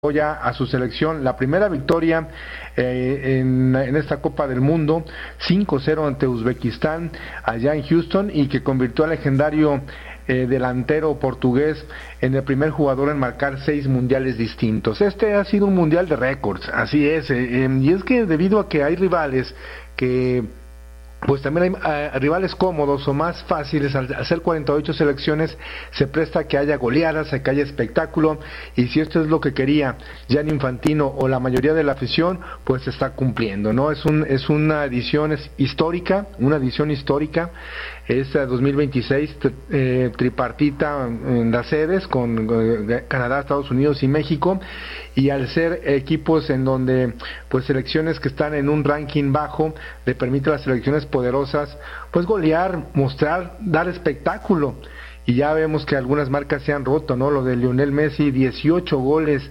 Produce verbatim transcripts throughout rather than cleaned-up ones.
ya a su selección la primera victoria eh, en, en esta Copa del Mundo, cinco cero ante Uzbekistán allá en Houston, y que convirtió al legendario eh, delantero portugués en el primer jugador en marcar seis mundiales distintos. Este ha sido un mundial de récords, así es, eh, eh, y es que debido a que hay rivales que pues también hay uh, rivales cómodos o más fáciles, al hacer cuarenta y ocho selecciones se presta a que haya goleadas, a que haya espectáculo, y si esto es lo que quería Gianni Infantino o la mayoría de la afición, pues se está cumpliendo, ¿no? Es un es una edición es histórica, una edición histórica, esta dos mil veintiséis eh, tripartita en las sedes con eh, Canadá, Estados Unidos y México, y al ser equipos en donde pues selecciones que están en un ranking bajo le permite a las selecciones poderosas pues golear, mostrar, dar espectáculo, y ya vemos que algunas marcas se han roto, ¿no? Lo de Lionel Messi, dieciocho goles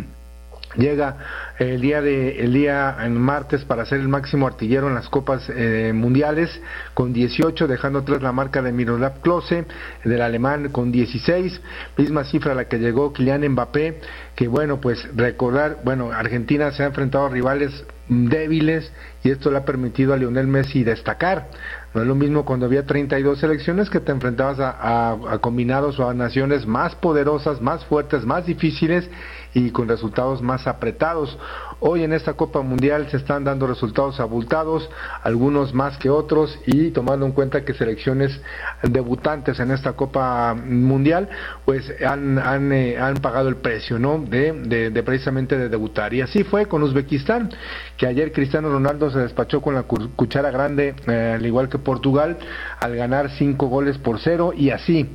llega el día de el día en martes para ser el máximo artillero en las copas eh, mundiales con dieciocho, dejando atrás la marca de Miroslav Klose, del alemán, con dieciséis, misma cifra a la que llegó Kylian Mbappé, que bueno, pues recordar, bueno, Argentina se ha enfrentado a rivales débiles y esto le ha permitido a Lionel Messi destacar. No es lo mismo cuando había treinta y dos selecciones que te enfrentabas a, a, a combinados o a naciones más poderosas, más fuertes, más difíciles y con resultados más apretados. Hoy en esta Copa Mundial se están dando resultados abultados, algunos más que otros, y tomando en cuenta que selecciones debutantes en esta Copa Mundial pues han han, eh, han pagado el precio, ¿no? De, de, de precisamente de debutar. Y así fue con Uzbekistán, que ayer Cristiano Ronaldo se despachó con la cuchara grande, eh, al igual que Portugal, al ganar cinco goles por cero, y así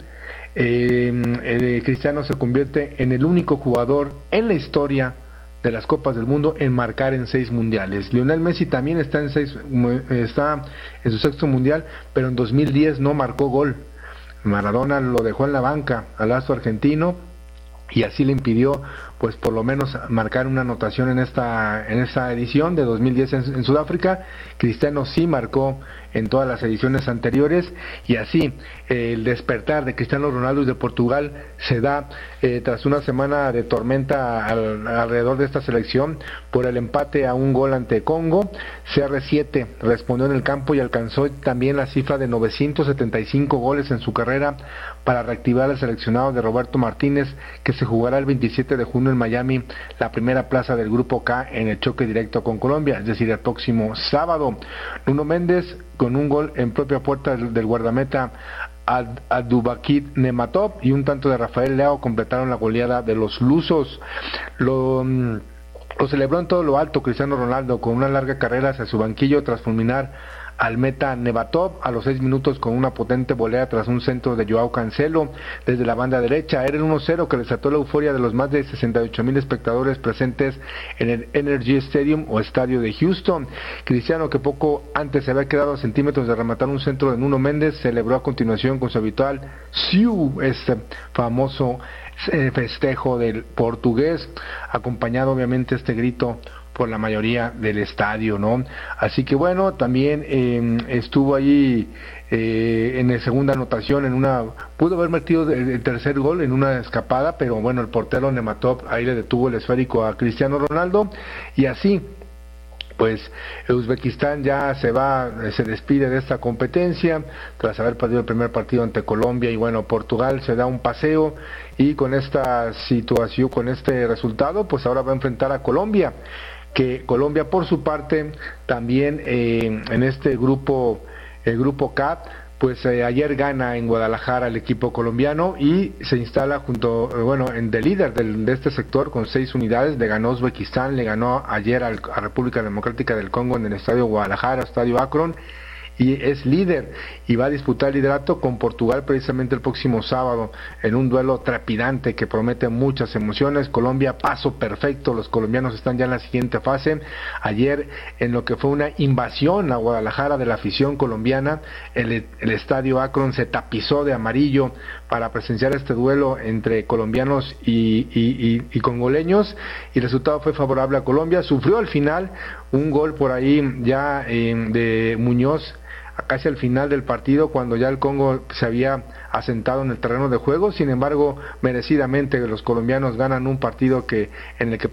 Eh, eh, Cristiano se convierte en el único jugador en la historia de las Copas del Mundo en marcar en seis mundiales. Lionel Messi también está en seis, está en su sexto mundial, pero en dos mil diez no marcó gol. Maradona lo dejó en la banca al astro argentino y así le impidió pues por lo menos marcar una anotación en esta en esta edición de dos mil diez en, en Sudáfrica. Cristiano sí marcó en todas las ediciones anteriores, y así eh, el despertar de Cristiano Ronaldo y de Portugal se da eh, tras una semana de tormenta al, alrededor de esta selección por el empate a un gol ante Congo. C R siete respondió en el campo y alcanzó también la cifra de novecientos setenta y cinco goles en su carrera para reactivar al seleccionado de Roberto Martínez, que se jugará el veintisiete de junio en Miami, la primera plaza del grupo K en el choque directo con Colombia, es decir, el próximo sábado. Nuno Méndez con un gol en propia puerta del, del guardameta Ad, Abdulbakir Nematov y un tanto de Rafael Leao completaron la goleada de los lusos. Lo, lo celebró en todo lo alto Cristiano Ronaldo con una larga carrera hacia su banquillo tras fulminar al meta Nematov a los seis minutos con una potente volea tras un centro de Joao Cancelo desde la banda derecha. Era el uno cero que desató la euforia de los más de sesenta y ocho mil espectadores presentes en el Energy Stadium o estadio de Houston. Cristiano, que poco antes se había quedado a centímetros de rematar un centro de Nuno Méndez, celebró a continuación con su habitual Siu, este famoso eh, festejo del portugués, acompañado obviamente este grito por la mayoría del estadio, ¿no? Así que bueno, también eh, estuvo ahí eh, en la segunda anotación, en una, pudo haber metido el, el tercer gol en una escapada, pero bueno, el portero Nematov ahí le detuvo el esférico a Cristiano Ronaldo, y así pues Uzbekistán ya se va, se despide de esta competencia tras haber perdido el primer partido ante Colombia, y bueno, Portugal se da un paseo, y con esta situación, con este resultado, pues ahora va a enfrentar a Colombia, que Colombia por su parte también eh, en este grupo, el grupo K, pues eh, ayer gana en Guadalajara el equipo colombiano y se instala junto, bueno, en de líder del, de este sector con seis unidades. Le ganó Uzbekistán, le ganó ayer al, a República Democrática del Congo en el estadio Guadalajara, estadio Akron, y es líder y va a disputar el liderato con Portugal precisamente el próximo sábado en un duelo trepidante que promete muchas emociones. Colombia, paso perfecto, los colombianos están ya en la siguiente fase. Ayer, en lo que fue una invasión a Guadalajara de la afición colombiana, el, el estadio Akron se tapizó de amarillo para presenciar este duelo entre colombianos y, y, y, y congoleños, y el resultado fue favorable a Colombia. Sufrió al final un gol por ahí ya eh, de Muñoz casi al final del partido, cuando ya el Congo se había asentado en el terreno de juego. Sin embargo, merecidamente los colombianos ganan un partido que en el que